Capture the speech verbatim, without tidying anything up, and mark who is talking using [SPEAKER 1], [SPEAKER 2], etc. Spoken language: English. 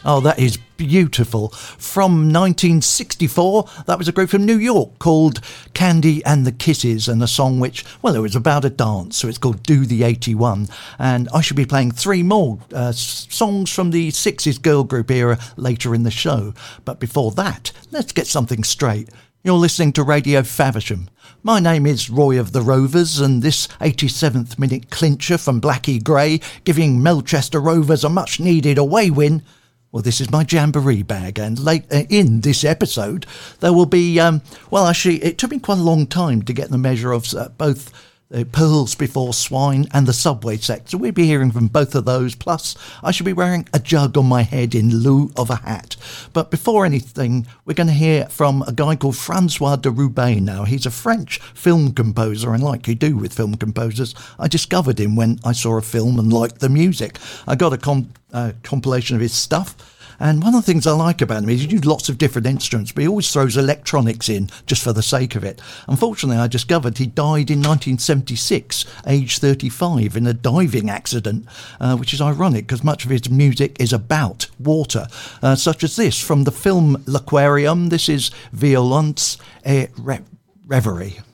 [SPEAKER 1] Oh, that is beautiful. From nineteen sixty-four, that was a group from New York called Candy and the Kisses, and a song which, well, it was about a dance, so it's called Do the eighty-one. And I should be playing three more uh, songs from the sixties girl group era later in the show. But before that, let's get something straight. You're listening to Radio Faversham. My name is Roy of the Rovers, and this eighty-seventh minute clincher from Blackie Gray, giving Melchester Rovers a much-needed away win. Well, this is my jamboree bag, and late uh, in this episode, there will be, um, well, actually, it took me quite a long time to get the measure of uh, both uh, Pearls Before Swine and the Subway Sect. So we'll be hearing from both of those, plus I should be wearing a jug on my head in lieu of a hat. But before anything, we're going to hear from a guy called Francois de Roubaix now. He's a French film composer, and like you do with film composers, I discovered him when I saw a film and liked the music. I got a com- uh, compilation of his stuff, and one of the things I like about him is he uses lots of different instruments, but he always throws electronics in just for the sake of it. Unfortunately, I discovered he died in nineteen seventy-six, age thirty-five, in a diving accident, uh, which is ironic because much of his music is about water, uh, such as this from the film L'Aquarium. This is Violence et Re- Reverie.